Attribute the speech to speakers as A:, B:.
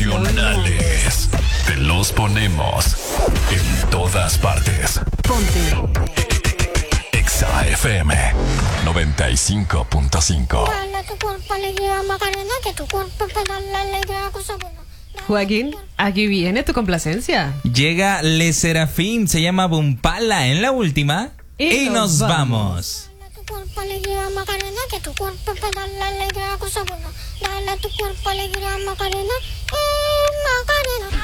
A: internacionales. Te los ponemos en todas partes.
B: Ponte
A: Exa FM 95.5.
B: Joaquín, aquí viene tu complacencia.
C: Llega Le Serafín, se llama Bumpala en la última. Y nos vamos.
D: Tu cuerpo alegría Macarena, que tu cuerpo para dar la alegría cosa buena. Dale a tu cuerpo alegría Macarena, Macarena.